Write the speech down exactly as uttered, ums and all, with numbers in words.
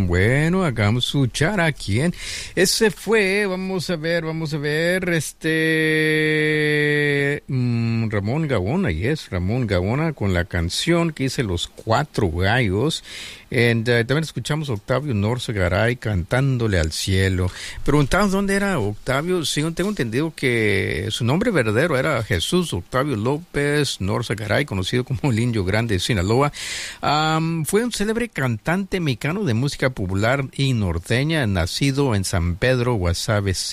Bueno, hagamos escuchar a quién. Ese fue, vamos a ver, vamos a ver, este... mm, Ramón Gaona, yes, Ramón Gaona con la canción que dice Los Cuatro Gallos. And, uh, también escuchamos a Octavio Norza Garay cantándole al cielo. Preguntamos dónde era Octavio. Sí, tengo entendido que su nombre verdadero era Jesús Octavio López Norza Garay, conocido como el Indio Grande de Sinaloa. Um, fue un célebre cantante mexicano de música popular y norteña, nacido en San Pedro, Guasave